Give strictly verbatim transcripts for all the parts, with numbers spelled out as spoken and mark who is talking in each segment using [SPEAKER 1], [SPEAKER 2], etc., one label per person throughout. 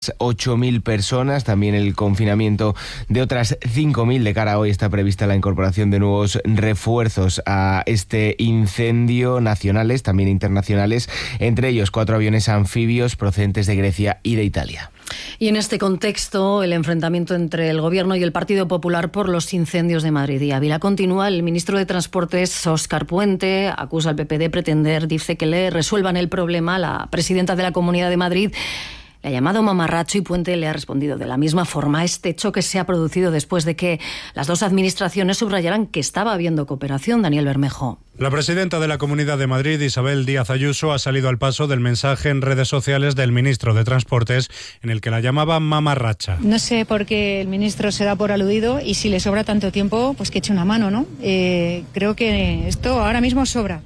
[SPEAKER 1] otras ocho mil personas. También el confinamiento de otras cinco mil. De cara a hoy está prevista la incorporación de nuevos refuerzos a este incendio, nacionales, también internacionales, entre ellos cuatro aviones anfibios procedentes de Grecia y de Italia.
[SPEAKER 2] Y en este contexto, el enfrentamiento entre el Gobierno y el Partido Popular por los incendios de Madrid y Ávila continúa. El ministro de Transportes, Óscar Puente, acusa al P P de pretender, dice, que le resuelvan el problema. La presidenta de la Comunidad de Madrid le ha llamado mamarracho y Puente le ha respondido de la misma forma. Este choque se ha producido después de que las dos administraciones subrayaran que estaba habiendo cooperación. Daniel Bermejo.
[SPEAKER 3] La presidenta de la Comunidad de Madrid, Isabel Díaz Ayuso, ha salido al paso del mensaje en redes sociales del ministro de Transportes en el que la llamaba mamarracha.
[SPEAKER 4] No sé por qué el ministro se da por aludido y si le sobra tanto tiempo, pues que eche una mano, ¿no? Eh, creo que esto ahora mismo sobra.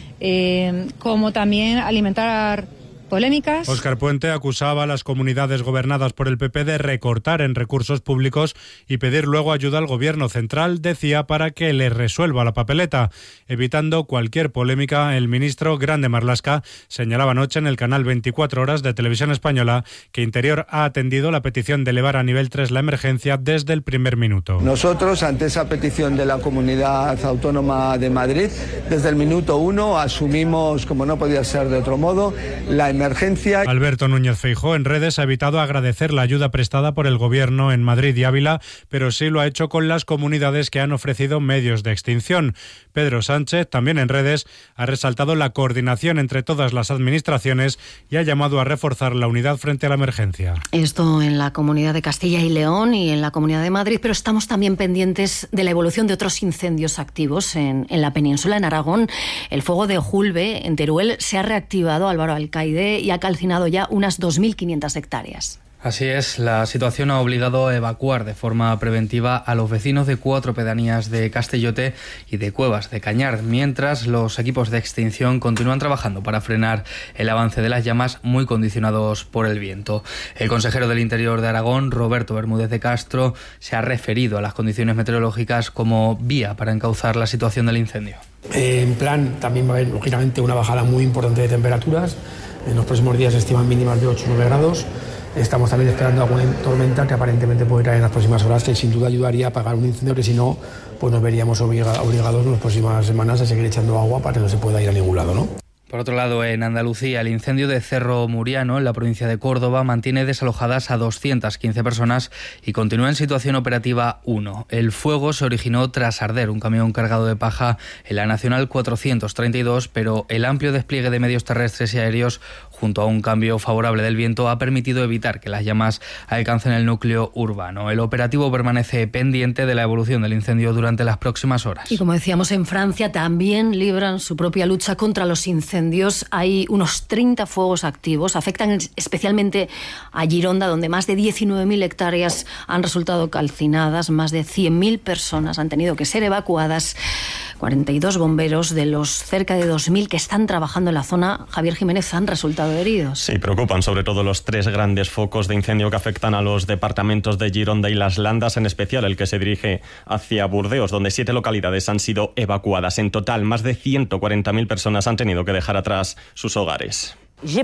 [SPEAKER 4] Eh, como también alimentar polémicas.
[SPEAKER 3] Óscar Puente acusaba a las comunidades gobernadas por el P P de recortar en recursos públicos y pedir luego ayuda al gobierno central, decía, para que le resuelva la papeleta. Evitando cualquier polémica, el ministro Grande Marlaska señalaba anoche en el canal veinticuatro horas de Televisión Española que Interior ha atendido la petición de elevar a nivel tres la emergencia desde el primer minuto.
[SPEAKER 5] Nosotros, ante esa petición de la Comunidad Autónoma de Madrid, desde el minuto uno asumimos, como no podía ser de otro modo, la emergencia.
[SPEAKER 3] Alberto Núñez Feijóo en redes ha evitado agradecer la ayuda prestada por el Gobierno en Madrid y Ávila, pero sí lo ha hecho con las comunidades que han ofrecido medios de extinción. Pedro Sánchez, también en redes, ha resaltado la coordinación entre todas las administraciones y ha llamado a reforzar la unidad frente a la emergencia.
[SPEAKER 2] Esto en la Comunidad de Castilla y León y en la Comunidad de Madrid, pero estamos también pendientes de la evolución de otros incendios activos en, en la península. En Aragón, el fuego de Julbe, en Teruel, se ha reactivado. Álvaro Alcaide, y ha calcinado ya unas dos mil quinientas hectáreas.
[SPEAKER 6] Así es, la situación ha obligado a evacuar de forma preventiva a los vecinos de cuatro pedanías de Castellote y de Cuevas de Cañar, mientras los equipos de extinción continúan trabajando para frenar el avance de las llamas, muy condicionados por el viento. El consejero del Interior de Aragón, Roberto Bermúdez de Castro, se ha referido a las condiciones meteorológicas como vía para encauzar la situación del incendio.
[SPEAKER 7] Eh, en plan, también va a haber, lógicamente, una bajada muy importante de temperaturas. En los próximos días se estiman mínimas de ocho a nueve grados. Estamos también esperando alguna tormenta que aparentemente puede traer en las próximas horas, que sin duda ayudaría a apagar un incendio, que si no, pues nos veríamos obliga- obligados en las próximas semanas a seguir echando agua para que no se pueda ir a ningún lado, ¿no?
[SPEAKER 6] Por otro lado, en Andalucía, el incendio de Cerro Muriano, en la provincia de Córdoba, mantiene desalojadas a doscientas quince personas y continúa en situación operativa uno. El fuego se originó tras arder un camión cargado de paja en la Nacional cuatrocientos treinta y dos, pero el amplio despliegue de medios terrestres y aéreos, junto a un cambio favorable del viento, ha permitido evitar que las llamas alcancen el núcleo urbano. El operativo permanece pendiente de la evolución del incendio durante las próximas horas.
[SPEAKER 2] Y como decíamos, en Francia también libran su propia lucha contra los incendios. Hay unos treinta fuegos activos, afectan especialmente a Gironda, donde más de diecinueve mil hectáreas han resultado calcinadas, más de cien mil personas han tenido que ser evacuadas, cuarenta y dos bomberos de los cerca de dos mil que están trabajando en la zona, Javier Jiménez, han resultado heridos.
[SPEAKER 8] Sí, preocupan sobre todo los tres grandes focos de incendio que afectan a los departamentos de Gironda y Las Landas, en especial el que se dirige hacia Burdeos, donde siete localidades han sido evacuadas. En total, más de ciento cuarenta mil personas han tenido que dejar atrás sus hogares.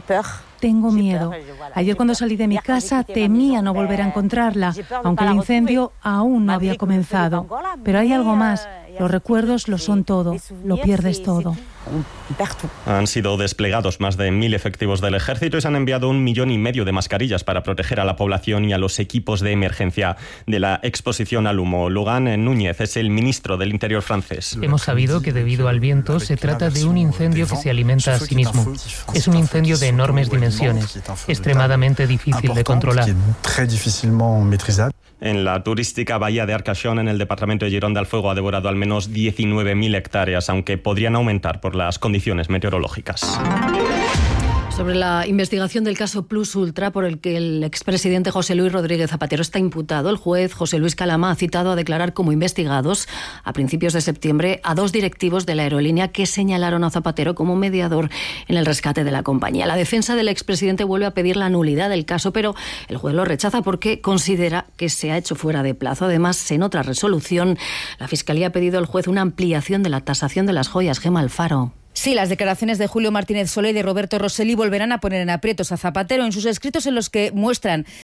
[SPEAKER 9] Tengo miedo. Ayer cuando salí de mi casa temía no volver a encontrarla, aunque el incendio aún no había comenzado. Pero hay algo más. Los recuerdos lo son todo. Lo pierdes todo.
[SPEAKER 8] Han sido desplegados más de mil efectivos del ejército y se han enviado un millón y medio de mascarillas para proteger a la población y a los equipos de emergencia de la exposición al humo. Logan Núñez es el ministro del Interior francés.
[SPEAKER 10] Hemos sabido que debido al viento se trata de un incendio que se alimenta a sí mismo. Es un incendio de enormes dimensiones, extremadamente difícil de controlar.
[SPEAKER 8] En la turística bahía de Arcachón, en el departamento de Gironda, el fuego ha devorado al menos diecinueve mil hectáreas, aunque podrían aumentar por las condiciones meteorológicas.
[SPEAKER 2] Sobre la investigación del caso Plus Ultra, por el que el expresidente José Luis Rodríguez Zapatero está imputado, el juez José Luis Calama ha citado a declarar como investigados a principios de septiembre a dos directivos de la aerolínea que señalaron a Zapatero como mediador en el rescate de la compañía. La defensa del expresidente vuelve a pedir la nulidad del caso, pero el juez lo rechaza porque considera que se ha hecho fuera de plazo. Además, en otra resolución, la Fiscalía ha pedido al juez una ampliación de la tasación de las joyas. Gemma Alfaro.
[SPEAKER 11] Sí, las declaraciones de Julio Martínez Solé y de Roberto Rosselli volverán a poner en aprietos a Zapatero en sus escritos en los que muestran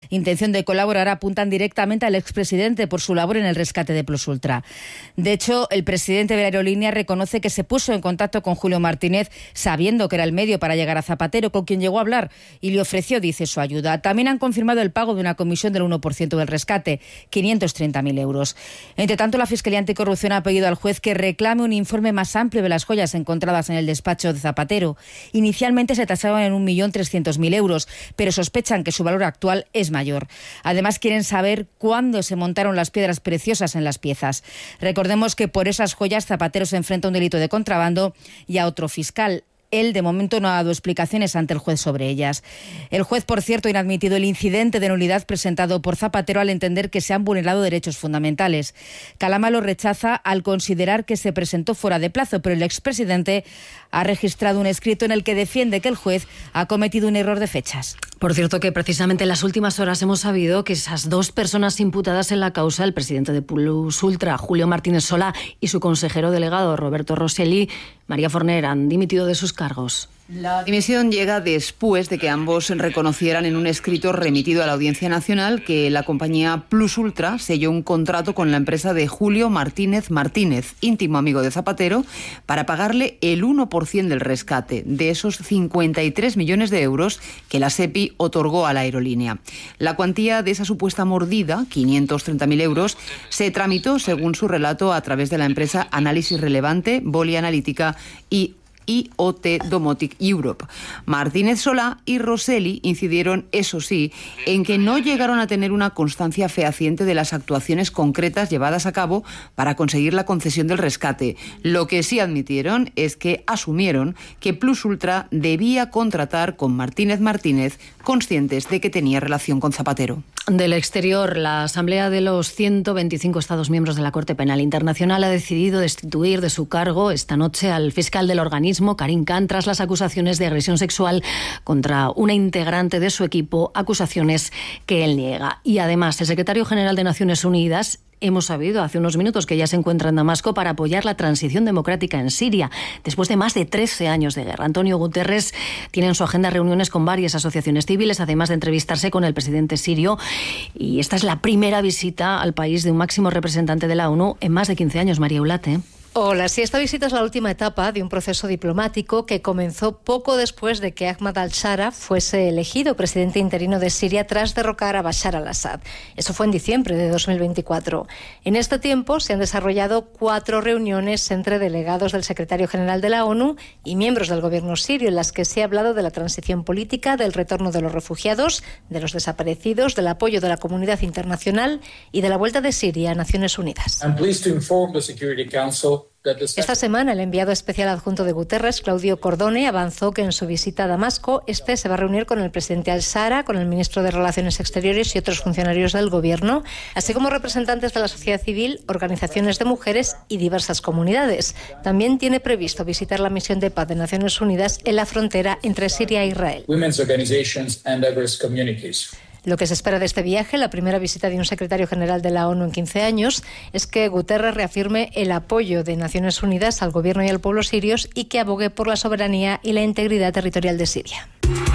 [SPEAKER 11] intención de colaborar apuntan directamente al expresidente por su labor en el rescate de Plus Ultra. De hecho, el presidente de la aerolínea reconoce que se puso en contacto con Julio Martínez sabiendo que era el medio para llegar a Zapatero, con quien llegó a hablar y le ofreció, dice, su ayuda. También han confirmado el pago de una comisión del uno por ciento del rescate, quinientos treinta mil euros. Entre tanto, la Fiscalía Anticorrupción ha pedido al juez que reclame un informe más amplio de las joyas encontradas en el despacho de Zapatero. Inicialmente se tasaban en un millón trescientos mil euros, pero sospechan que su valor actual es mayor. Además, quieren saber cuándo se montaron las piedras preciosas en las piezas. Recordemos que por esas joyas Zapatero se enfrenta a un delito de contrabando y a otro fiscal. Él, de momento, no ha dado explicaciones ante el juez sobre ellas. El juez, por cierto, ha inadmitido el incidente de nulidad presentado por Zapatero al entender que se han vulnerado derechos fundamentales. Calama lo rechaza al considerar que se presentó fuera de plazo, pero el expresidente ha registrado un escrito en el que defiende que el juez ha cometido un error de fechas.
[SPEAKER 2] Por cierto, que precisamente en las últimas horas hemos sabido que esas dos personas imputadas en la causa, el presidente de Plus Ultra, Julio Martínez Solá, y su consejero delegado, Roberto Rosselli, María Forner, han dimitido de sus cargos.
[SPEAKER 12] La dimisión llega después de que ambos reconocieran en un escrito remitido a la Audiencia Nacional que la compañía Plus Ultra selló un contrato con la empresa de Julio Martínez Martínez, íntimo amigo de Zapatero, para pagarle el uno por ciento del rescate de esos cincuenta y tres millones de euros que la SEPI otorgó a la aerolínea. La cuantía de esa supuesta mordida, quinientos treinta mil euros, se tramitó, según su relato, a través de la empresa Análisis Relevante, Boli Analítica y I O T Domotic Europe. Martínez Solá y Rosselli incidieron, eso sí, en que no llegaron a tener una constancia fehaciente de las actuaciones concretas llevadas a cabo para conseguir la concesión del rescate. Lo que sí admitieron es que asumieron que Plus Ultra debía contratar con Martínez Martínez, conscientes de que tenía relación con Zapatero.
[SPEAKER 2] Del exterior, la Asamblea de los ciento veinticinco Estados miembros de la Corte Penal Internacional ha decidido destituir de su cargo esta noche al fiscal del organismo, Karim Khan, tras las acusaciones de agresión sexual contra una integrante de su equipo, acusaciones que él niega. Y además, el secretario general de Naciones Unidas, hemos sabido hace unos minutos que ya se encuentra en Damasco para apoyar la transición democrática en Siria, después de más de trece años de guerra. Antonio Guterres tiene en su agenda reuniones con varias asociaciones civiles, además de entrevistarse con el presidente sirio. Y esta es la primera visita al país de un máximo representante de la ONU en más de quince años, María Eulate.
[SPEAKER 13] Hola, sí, esta visita es la última etapa de un proceso diplomático que comenzó poco después de que Ahmad al-Shara fuese elegido presidente interino de Siria tras derrocar a Bashar al-Assad. Eso fue en diciembre de dos mil veinticuatro. En este tiempo se han desarrollado cuatro reuniones entre delegados del secretario general de la ONU y miembros del gobierno sirio, en las que se ha hablado de la transición política, del retorno de los refugiados, de los desaparecidos, del apoyo de la comunidad internacional y de la vuelta de Siria a Naciones Unidas.
[SPEAKER 14] I'm pleased to inform the Security Council.
[SPEAKER 13] Esta semana, el enviado especial adjunto de Guterres, Claudio Cordone, avanzó que en su visita a Damasco, este se va a reunir con el presidente al-Shara, con el ministro de Relaciones Exteriores y otros funcionarios del gobierno, así como representantes de la sociedad civil, organizaciones de mujeres y diversas comunidades. También tiene previsto visitar la misión de paz de Naciones Unidas en la frontera entre Siria e Israel.
[SPEAKER 14] Women's organizations and diverse communities.
[SPEAKER 13] Lo que se espera de este viaje, la primera visita de un secretario general de la ONU en quince años, es que Guterres reafirme el apoyo de Naciones Unidas al gobierno y al pueblo sirios y que abogue por la soberanía y la integridad territorial de Siria.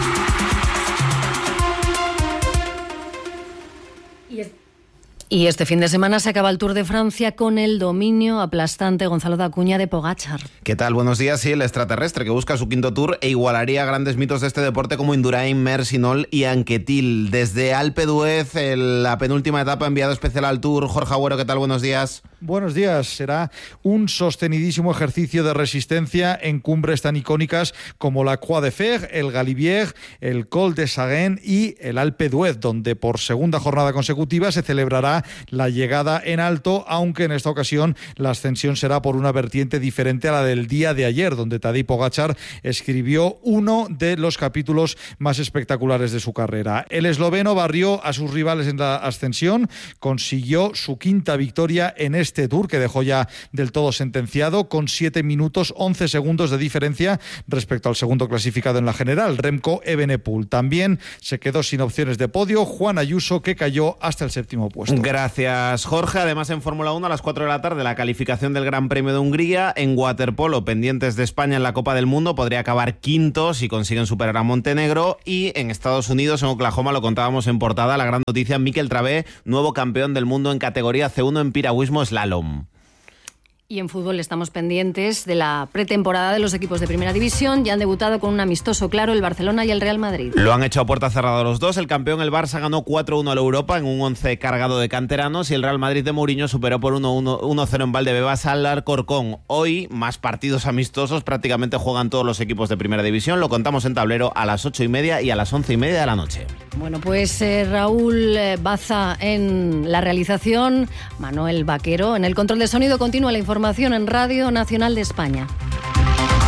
[SPEAKER 2] Y este fin de semana se acaba el Tour de Francia con el dominio aplastante, Gonzalo de Acuña, de Pogačar.
[SPEAKER 15] ¿Qué tal? Buenos días. Sí, el extraterrestre que busca su quinto Tour e igualaría grandes mitos de este deporte como Indurain, Merckx, Hinault y Anquetil. Desde Alpe d'Huez, la penúltima etapa, enviado especial al Tour. Jorge Agüero, ¿qué tal? Buenos días.
[SPEAKER 16] Buenos días. Será un sostenidísimo ejercicio de resistencia en cumbres tan icónicas como la Croix de Fer, el Galibier, el Col de Saguenay y el Alpe d'Huez, donde por segunda jornada consecutiva se celebrará la llegada en alto, aunque en esta ocasión la ascensión será por una vertiente diferente a la del día de ayer, donde Tadej Pogačar escribió uno de los capítulos más espectaculares de su carrera. El esloveno barrió a sus rivales en la ascensión, consiguió su quinta victoria en este Tour, que dejó ya del todo sentenciado, con siete minutos once segundos de diferencia respecto al segundo clasificado en la general, Remco Evenepoel. También se quedó sin opciones de podio Juan Ayuso, que cayó hasta el séptimo puesto.
[SPEAKER 15] Gracias, Jorge. Además, en Fórmula uno a las cuatro de la tarde, la calificación del Gran Premio de Hungría. En waterpolo, pendientes de España en la Copa del Mundo, podría acabar quinto si consiguen superar a Montenegro. Y en Estados Unidos, en Oklahoma, lo contábamos en portada, la gran noticia, Mikel Travé, nuevo campeón del mundo en categoría C uno en piragüismo slalom.
[SPEAKER 2] Y en fútbol estamos pendientes de la pretemporada de los equipos de Primera División. Ya han debutado con un amistoso claro el Barcelona y el Real Madrid.
[SPEAKER 15] Lo han hecho a puerta cerrada los dos. El campeón, el Barça, ganó cuatro uno al Europa en un once cargado de canteranos y el Real Madrid de Mourinho superó por uno cero en Valdebebas al Alcorcón. Hoy, más partidos amistosos, prácticamente juegan todos los equipos de Primera División. Lo contamos en tablero a las ocho y media y a las once y media de la noche.
[SPEAKER 2] Bueno, pues eh, Raúl Baza en la realización, Manuel Vaquero en el control de sonido. Continúa la información en Radio Nacional de España.